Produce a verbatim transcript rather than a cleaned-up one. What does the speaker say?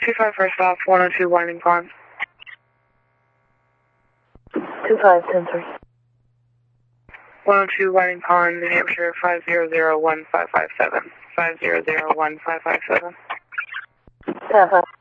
two five first off, one oh two Winding Pond. two five ten three. one oh two Winding Pond, New Hampshire, five zero zero one five five seven. five zero zero one five five seven. Yeah, five.